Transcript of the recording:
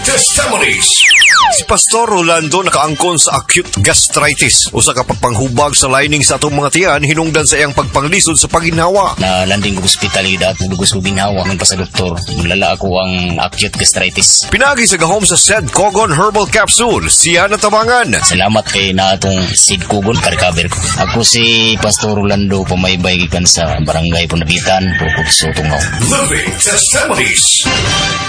Testimonies. Si Pastor Rolando nakaangkon sa acute gastritis. Usa ka pagpanghubag sa lining sa atong mga tiyan hinungdan sa iyang pagpanglisod sa paginhawa. Na landing ko ospitalidad, nagugos ko ginhawa ng pa sa doktor. Mulala ako ang acute gastritis. Pinagi sa gahom sa Sed Cogon Herbal Capsule, siya natabangan. Salamat kay na atong Sid Kugon ka-recover ko. Ako si Pastor Rolando, pamaybay gikan sa Barangay Punagitan, Bukod Sotungaw. Living Testimonies.